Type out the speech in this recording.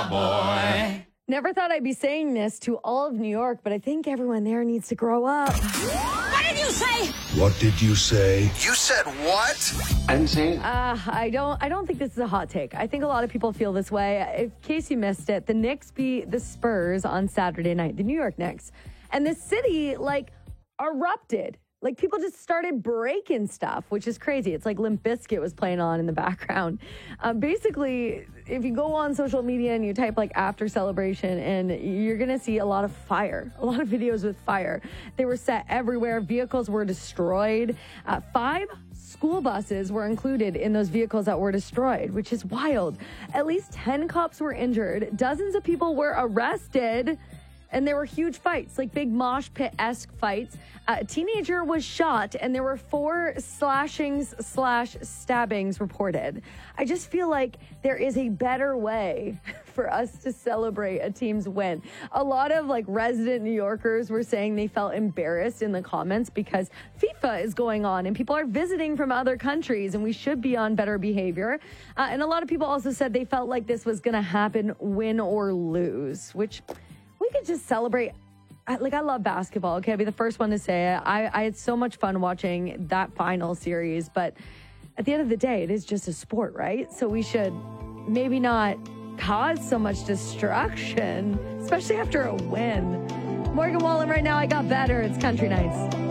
boy. Never thought I'd be saying this to all of New York, but I think everyone there needs to grow up. What did you say? What did you say? You said what? I didn't say it. I don't think this is a hot take. I think a lot of people feel this way. In case you missed it, the Knicks beat the Spurs on Saturday night, the New York Knicks. And the city, erupted. People just started breaking stuff, which is crazy. It's like Limp Bizkit was playing on in the background. Basically, if you go on social media and you type after celebration, and you're going to see a lot of fire, a lot of videos with fire. They were set everywhere. Vehicles were destroyed. 5 school buses were included in those vehicles that were destroyed, which is wild. At least 10 cops were injured. Dozens of people were arrested. And there were huge fights, big mosh pit-esque fights. A teenager was shot, and there were 4 slashings/stabbings reported. I just feel like there is a better way for us to celebrate a team's win. A lot of resident New Yorkers were saying they felt embarrassed in the comments because FIFA is going on and people are visiting from other countries and we should be on better behavior. And a lot of people also said they felt like this was going to happen win or lose, which... we could just celebrate. I love basketball. Okay, I'll be the first one to say it. I had so much fun watching that final series, but at the end of the day, it is just a sport, right? So we should maybe not cause so much destruction, especially after a win. Morgan Wallen right now, I got better. It's Country Nights.